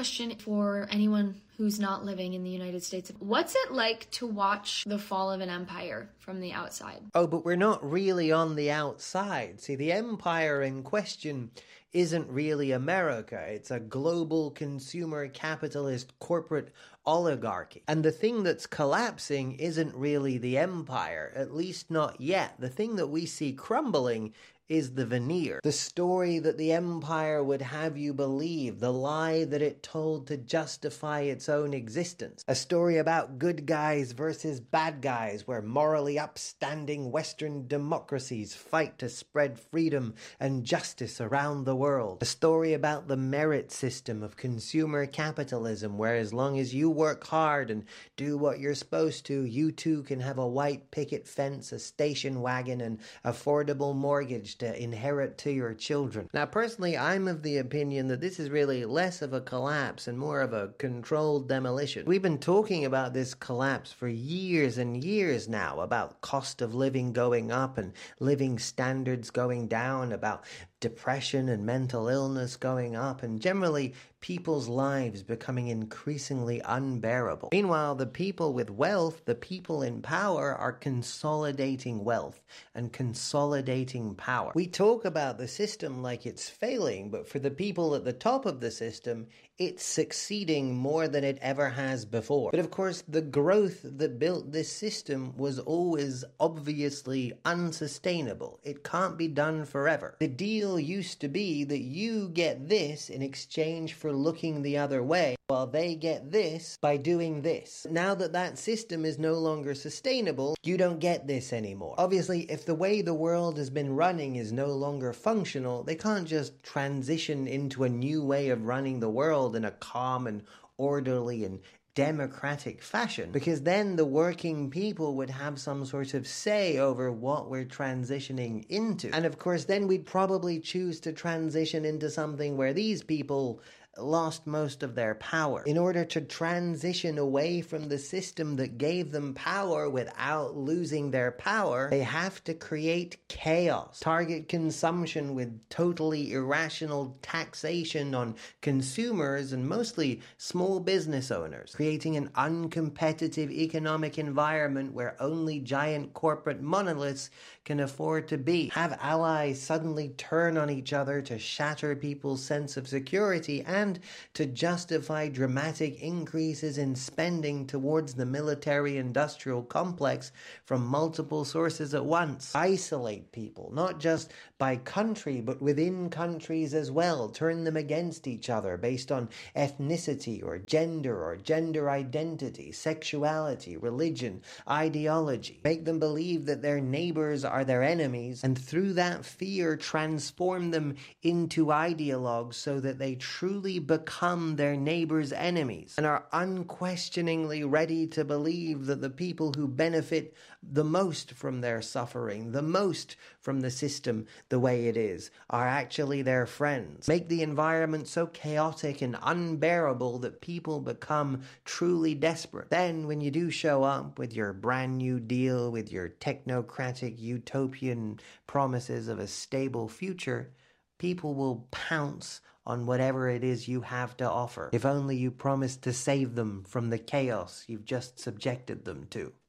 question for anyone who's not living in the United States. What's it like to watch the fall of an empire from the outside? Oh, but we're not really on the outside. See, the empire in question isn't really America. It's a global consumer capitalist corporate oligarchy. And the thing that's collapsing isn't really the empire, at least not yet. The thing that we see crumbling is the veneer. The story that the empire would have you believe, the lie that it told to justify its own existence. A story about good guys versus bad guys, where morally upstanding Western democracies fight to spread freedom and justice around the world. A story about the merit system of consumer capitalism, where as long as you work hard and do what you're supposed to, you too can have a white picket fence, a station wagon, and affordable mortgage to inherit to your children. Now, personally, I'm of the opinion that this is really less of a collapse and more of a controlled demolition. We've been talking about this collapse for years and years now, about cost of living going up and living standards going down, about depression and mental illness going up, and generally people's lives becoming increasingly unbearable. Meanwhile, the people with wealth, the people in power, are consolidating wealth and consolidating power. We talk about the system like it's failing, but for the people at the top of the system, it's succeeding more than it ever has before. But of course, the growth that built this system was always obviously unsustainable. It can't be done forever. The deal used to be that you get this in exchange for looking the other way, while they get this by doing this. Now that that system is no longer sustainable, you don't get this anymore. Obviously, if the way the world has been running is no longer functional, they can't just transition into a new way of running the world in a calm and orderly and democratic fashion, because then the working people would have some sort of say over what we're transitioning into. And of course, then we'd probably choose to transition into something where these people lost most of their power. In order to transition away from the system that gave them power without losing their power, they have to create chaos, target consumption with totally irrational taxation on consumers and mostly small business owners, creating an uncompetitive economic environment where only giant corporate monoliths can afford to be. Have allies suddenly turn on each other to shatter people's sense of security and to justify dramatic increases in spending towards the military-industrial complex from multiple sources at once. Isolate people, not just by country, but within countries as well. Turn them against each other based on ethnicity or gender identity, sexuality, religion, ideology. Make them believe that their neighbors are their enemies, and through that fear transform them into ideologues so that they truly become their neighbors' enemies and are unquestioningly ready to believe that the people who benefit the most from their suffering, the most from the system the way it is, are actually their friends. Make the environment so chaotic and unbearable that people become truly desperate. Then, when you do show up with your brand new deal, with your technocratic utopian promises of a stable future, people will pounce on whatever it is you have to offer, if only you promise to save them from the chaos you've just subjected them to.